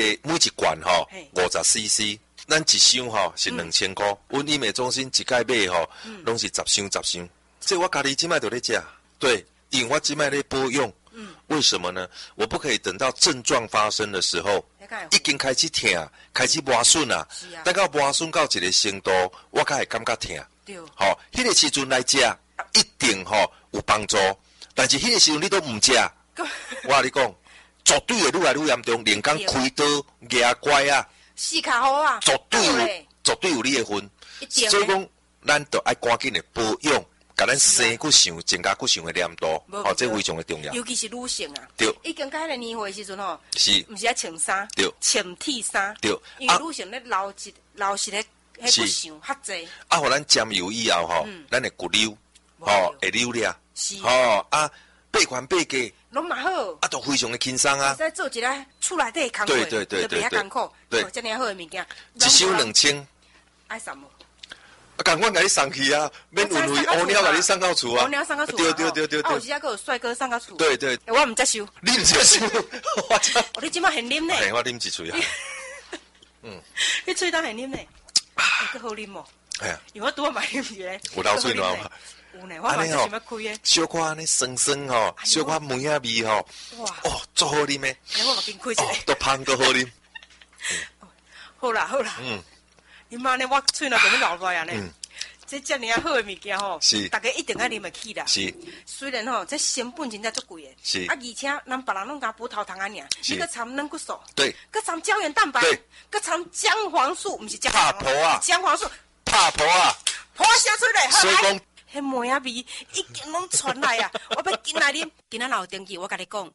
每一罐吼50cc， 咱一箱吼是2000块。阮医美中心一概买吼，拢是10箱。这我家己即摆就咧食，对，因为我即摆咧保养。为什么呢？我不可以等到症状发生的时候，已经开始痛，开始磨损啊。等到磨损到一个程度，我才会感觉痛。 对， 好，迄个时阵来食，一定吼有帮助。但是迄个时阵你都唔食，我跟你讲，绝对会愈来愈严重，连讲开刀、牙怪啊， 死卡好啊， 绝对有你的份。所以讲，咱就爱赶紧的保养。甲咱生骨想增加骨想的粘度，哦，这非常的重要。 尤其是女性啊， 对， 已经到迄个年岁时阵吼， 是， 毋是爱穿衫， 对， 穿体衫， 对， 因为女性咧老实咧，迄骨想较济。 啊，互咱沾油以后吼，咱的骨溜，吼，会溜咧， 是， 吼啊，八款八价， 拢嘛好， 啊，都非常的轻松啊。 再做一个厝内底的工作， 对， 就比较艰苦， 对， 遮尔好的物件， 一箱2000， 爱什么？ 赶快给你送去啊！免运费，乌鸟给你送到厝啊！ 乌鸟送到厝， 对。 啊，有时还有帅哥送到厝。 对。 我唔接受。 你唔接受？我操！ 你即摆现啉呢？ 系我啉一喙啊。 你喙当现啉呢？更好啉哦。 系啊。 因为我拄啊买啉住咧。 有流水喏。 有呢，我嘛想要开诶。 小可安尼酸酸吼，小可梅仔味吼。哇！哦，足好啉诶。 我嘛紧开一个。 都香都好啉。 好啦。你妈呢？我喙若怎么流落来呢？这遮尔好的物件吼，大家一定爱啉得起啦。 是， 虽然吼这成本真正足贵的， 是啊，而且咱别人拢加补头糖啊尔，你个掺软骨素， 对， 个掺胶原蛋白，个掺姜黄素，不是姜黄素，姜黄素，拍婆啊， 婆写出来， 所以讲， 迄梅仔味已经拢传来啊！我要进来啉，今仔老登记，我甲你讲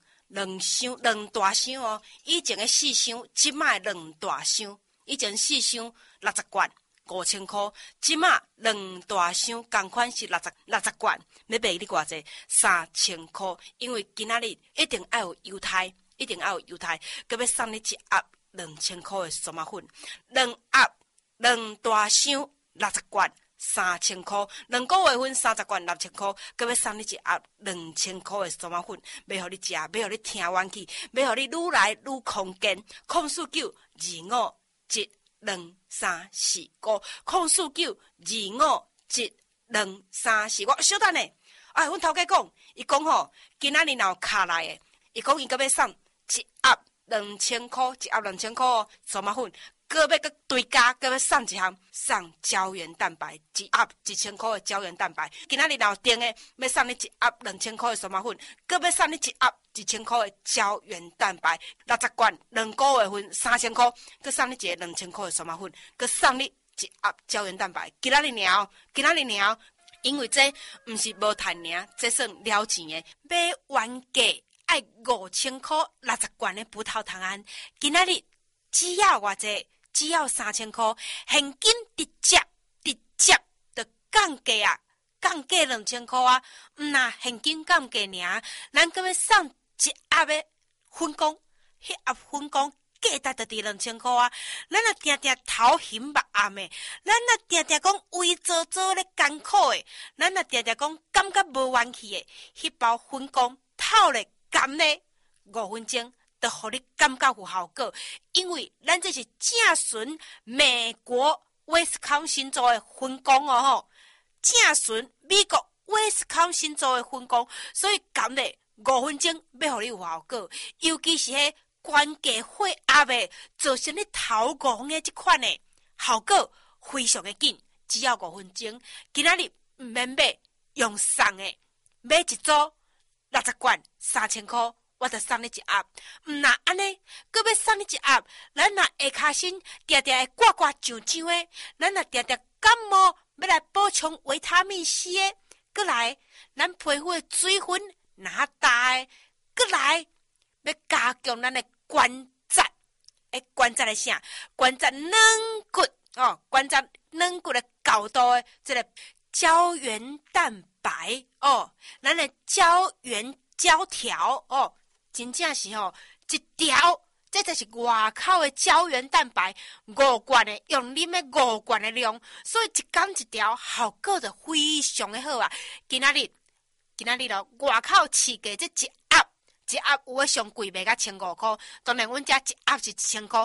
，2大箱哦，以前的4箱，即卖2大箱，以前4箱60罐。5000块，即马2大箱，同款是60罐，要卖你偌济？3000块，因为今仔日一定要有犹太，佮要送你一盒2000块的苏麻粉，2大箱60罐，3000块，2个月份30罐6000块，佮要送你一盒2000块的苏麻粉，要互你食，要互你听元气，要互你愈来愈空间。049-25-12345，049-25-12345。小等咧，阮头家讲，伊讲吼，今仔日若有卡来的，伊讲伊佮要送一盒2000块，一盒2000块哦，苏麻粉。搁要搁追加，搁要送一项，送胶原蛋白，一盒1000块的胶原蛋白。今仔日若有订的，要送你一盒2000块的苏麻粉，搁要送你一盒1000块的胶原蛋白，60罐，2个月份3000块，搁送你一个2000块的苏麻粉，搁送你一盒胶原蛋白。今仔日鸟，因为这毋是无赚尔，这算了钱的。买原价爱5000块，60罐的葡萄糖胺，今仔日只要偌济？只要3000块，现金直接就降价啊，降价2000块啊！那现金降价尔，咱搁要送一盒的粉光，迄盒粉光价值就伫2000块啊！咱若定定头晕目暗的，咱若定定讲胃做咧艰苦的，咱若定定讲感觉无元气的，迄包粉光透咧甘咧5分钟。就互你感觉有效果，因为咱这是正纯美国威斯康星州的粉光哦吼，正纯美国威斯康星州的粉光，所以甘咧5分钟要互你有效果，尤其是迄关节血压的造成你头晕的这款的效果非常的紧，只要5分钟。今仔日唔免买，用送的，买一组60罐3000块。我就送你一盒，那安尼，搁要送你一盒，咱若下骹身定定会刮刮痒痒的，咱若定定感冒要来补充维他命 C 的，搁来，咱皮肤的水分哪大的，搁来，要加强咱的关节，关节的啥？关节软骨哦，关节软骨的高度的这个胶原蛋白哦，咱的胶条哦。真正是吼，一条，这就是外口的胶原蛋白5罐的，用啉的5罐的量，所以一天一条，效果就非常的好啊！今仔日咯，外口市价这一盒一盒有诶上贵卖甲1500块，当然阮遮一盒是1000块，